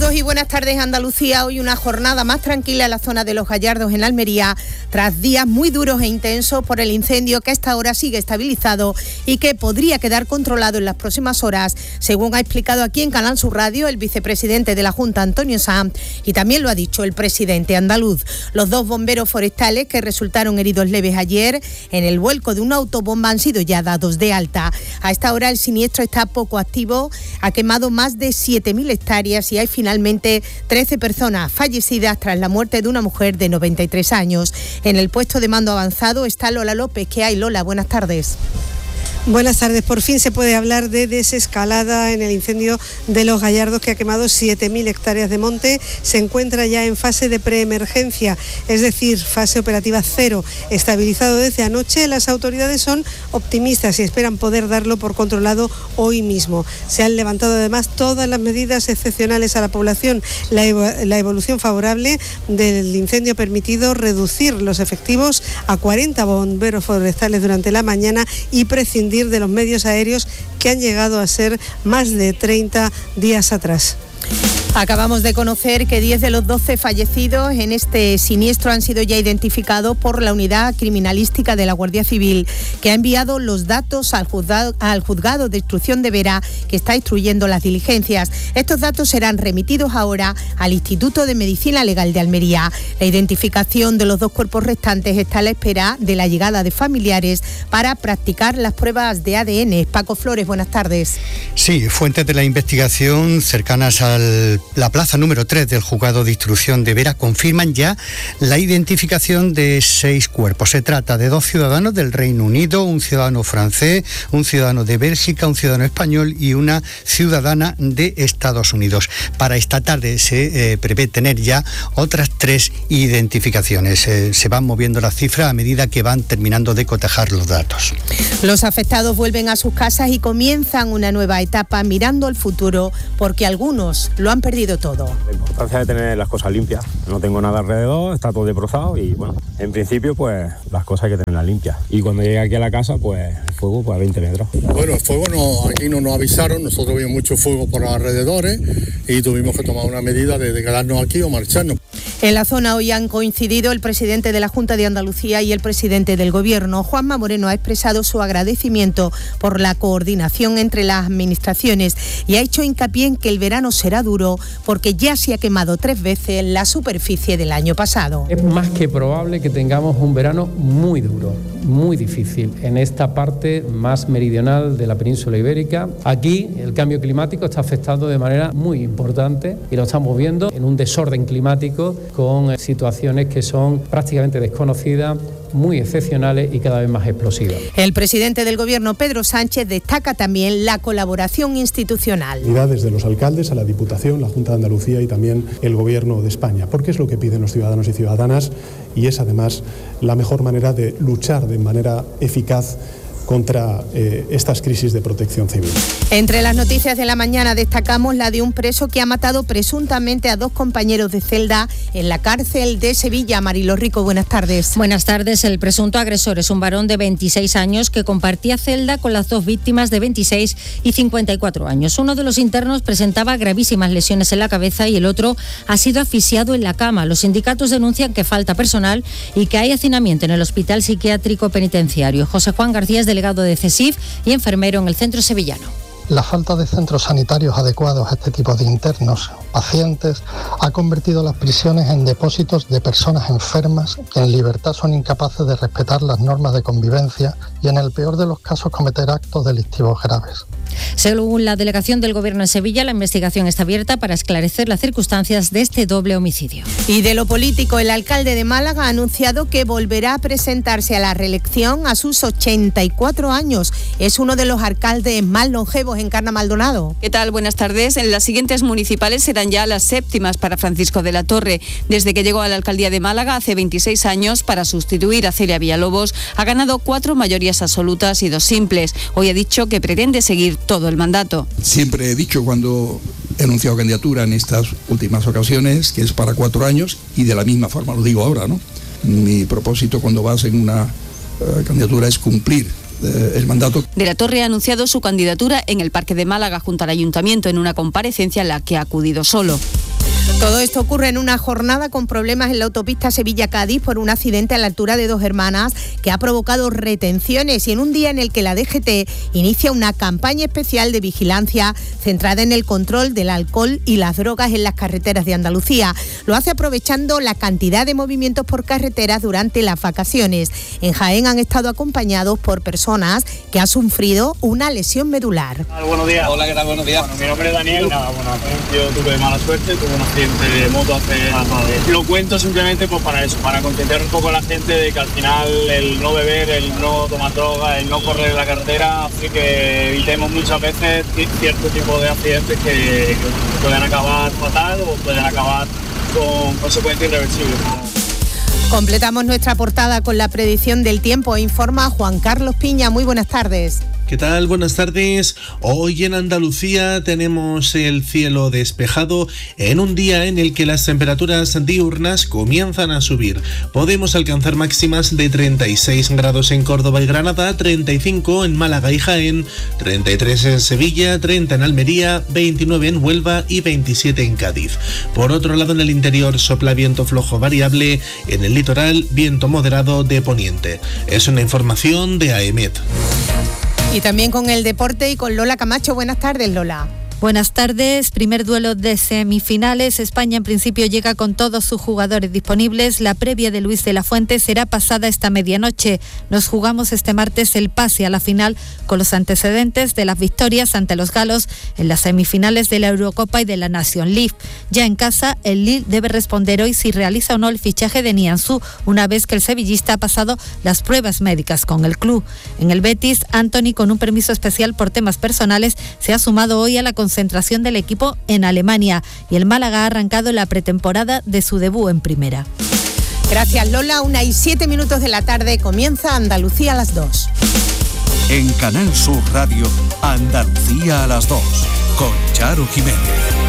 Saludos y buenas tardes, Andalucía. Hoy una jornada más tranquila en la zona de Los Gallardos, en Almería, tras días muy duros e intensos por el incendio que a esta hora sigue estabilizado y que podría quedar controlado en las próximas horas, según ha explicado aquí en Canal Sur Radio el vicepresidente de la Junta, Antonio Sanz, y también lo ha dicho el presidente andaluz. Los dos bomberos forestales que resultaron heridos leves ayer en el vuelco de una autobomba han sido ya dados de alta. A esta hora el siniestro está poco activo, ha quemado más de 7.000 hectáreas y hay finalmente 13 personas fallecidas tras la muerte de una mujer de 93 años. En el puesto de mando avanzado está Lola López. ¿Qué hay, Lola? Buenas tardes. Buenas tardes. Por fin se puede hablar de desescalada en el incendio de Los Gallardos, que ha quemado 7.000 hectáreas de monte. Se encuentra ya en fase de preemergencia, es decir, fase operativa cero, estabilizado desde anoche. Las autoridades son optimistas y esperan poder darlo por controlado hoy mismo. Se han levantado además todas las medidas excepcionales a la población. La evolución favorable del incendio ha permitido reducir los efectivos a 40 bomberos forestales durante la mañana y prescindir de los medios aéreos, que han llegado a ser más de 30 días atrás. Acabamos de conocer que 10 de los 12 fallecidos en este siniestro han sido ya identificados por la unidad criminalística de la Guardia Civil, que ha enviado los datos al juzgado de instrucción de Vera, que está instruyendo las diligencias. Estos datos serán remitidos ahora al Instituto de Medicina Legal de Almería. La identificación de los dos cuerpos restantes está a la espera de la llegada de familiares para practicar las pruebas de ADN. Paco Flores, buenas tardes. Sí, fuentes de la investigación cercanas a la plaza número 3 del juzgado de instrucción de Vera confirman ya la identificación de 6 cuerpos. Se trata de 2 ciudadanos del Reino Unido, un ciudadano francés, un ciudadano de Bélgica, un ciudadano español y una ciudadana de Estados Unidos. Para esta tarde se prevé tener ya otras 3 identificaciones. Se van moviendo las cifras a medida que van terminando de cotejar los datos. Los afectados vuelven a sus casas y comienzan una nueva etapa mirando al futuro, porque algunos lo han perdido todo. La importancia de tener las cosas limpias. No tengo nada alrededor, está todo destrozado y bueno, en principio pues las cosas hay que tenerlas limpias. Y cuando llegué aquí a la casa pues el fuego pues a 20 metros. Bueno, el fuego aquí no nos avisaron, nosotros vimos mucho fuego por los alrededores y tuvimos que tomar una medida de quedarnos aquí o marcharnos. En la zona hoy han coincidido el presidente de la Junta de Andalucía y el presidente del Gobierno. Juanma Moreno ha expresado su agradecimiento por la coordinación entre las administraciones y ha hecho hincapié en que el verano será duro porque ya se ha quemado 3 veces la superficie del año pasado. Es más que probable que tengamos un verano muy duro, muy difícil en esta parte más meridional de la península ibérica. Aquí el cambio climático está afectando de manera muy importante y lo estamos viendo en un desorden climático con situaciones que son prácticamente desconocidas, muy excepcionales y cada vez más explosivas. El presidente del Gobierno, Pedro Sánchez, destaca también la colaboración institucional. Desde los alcaldes a la Diputación, la Junta de Andalucía y también el Gobierno de España, porque es lo que piden los ciudadanos y ciudadanas y es además la mejor manera de luchar de manera eficaz contra estas crisis de protección civil. Entre las noticias de la mañana destacamos la de un preso que ha matado presuntamente a 2 compañeros de celda en la cárcel de Sevilla. Marilo Rico, buenas tardes. Buenas tardes. El presunto agresor es un varón de 26 años que compartía celda con las 2 víctimas de 26 y 54 años. Uno de los internos presentaba gravísimas lesiones en la cabeza y el otro ha sido asfixiado en la cama. Los sindicatos denuncian que falta personal y que hay hacinamiento en el Hospital Psiquiátrico Penitenciario. José Juan García es delegado de CESIF y enfermero en el centro sevillano. La falta de centros sanitarios adecuados a este tipo de internos, pacientes, ha convertido las prisiones en depósitos de personas enfermas que en libertad son incapaces de respetar las normas de convivencia y en el peor de los casos cometer actos delictivos graves. Según la delegación del Gobierno en Sevilla, la investigación está abierta para esclarecer las circunstancias de este doble homicidio. Y de lo político, el alcalde de Málaga ha anunciado que volverá a presentarse a la reelección a sus 84 años. Es uno de los alcaldes más longevos. Encarna Maldonado. ¿Qué tal? Buenas tardes. En las siguientes municipales serán ya las 7ª para Francisco de la Torre. Desde que llegó a la alcaldía de Málaga hace 26 años para sustituir a Celia Villalobos, ha ganado 4 mayorías absolutas y 2 simples. Hoy ha dicho que pretende seguir todo el mandato. Siempre he dicho cuando he anunciado candidatura en estas últimas ocasiones que es para 4 años y de la misma forma lo digo ahora, ¿no? Mi propósito cuando vas en una candidatura es cumplir el mandato. De la Torre ha anunciado su candidatura en el Parque de Málaga junto al Ayuntamiento en una comparecencia a la que ha acudido solo. Todo esto ocurre en una jornada con problemas en la autopista Sevilla-Cádiz por un accidente a la altura de Dos Hermanas que ha provocado retenciones y en un día en el que la DGT inicia una campaña especial de vigilancia centrada en el control del alcohol y las drogas en las carreteras de Andalucía. Lo hace aprovechando la cantidad de movimientos por carreteras durante las vacaciones. En Jaén han estado acompañados por personas que han sufrido una lesión medular. Buenos días. Hola, ¿qué tal? Buenos días. Bueno, mi nombre es Daniel. Yo tuve mala suerte, tuve un accidente de moto hace... Lo cuento simplemente pues para eso, para concienciar un poco a la gente de que al final el no beber, el no tomar droga, el no correr en la carretera hace que evitemos muchas veces cierto tipo de accidentes que pueden acabar fatal o pueden acabar con consecuencias irreversibles. Completamos nuestra portada con la predicción del tiempo. Informa Juan Carlos Piña. Muy buenas tardes. ¿Qué tal? Buenas tardes. Hoy en Andalucía tenemos el cielo despejado en un día en el que las temperaturas diurnas comienzan a subir. Podemos alcanzar máximas de 36 grados en Córdoba y Granada, 35 en Málaga y Jaén, 33 en Sevilla, 30 en Almería, 29 en Huelva y 27 en Cádiz. Por otro lado, en el interior sopla viento flojo variable, en el litoral viento moderado de poniente. Es una información de AEMET. Y también con el deporte y con Lola Camacho. Buenas tardes, Lola. Buenas tardes. Primer duelo de semifinales. España en principio llega con todos sus jugadores disponibles. La previa de Luis de la Fuente será pasada esta medianoche. Nos jugamos este martes el pase a la final con los antecedentes de las victorias ante los galos en las semifinales de la Eurocopa y de la Nation League. Ya en casa, el Lille debe responder hoy si realiza o no el fichaje de Nianzú, una vez que el sevillista ha pasado las pruebas médicas con el club. En el Betis, Antony, con un permiso especial por temas personales, se ha sumado hoy a la concentración del equipo en Alemania y el Málaga ha arrancado la pretemporada de su debut en primera. Gracias, Lola. 1:07 de la tarde, comienza Andalucía a las 2. En Canal Sur Radio, Andalucía a las 2, con Charo Jiménez.